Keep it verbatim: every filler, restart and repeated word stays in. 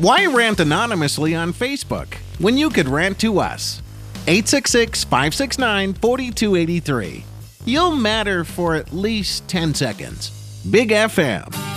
Why rant anonymously on Facebook when you could rant to us? eight six six, five six nine, four two eight three. You'll matter for at least ten seconds. Big F M.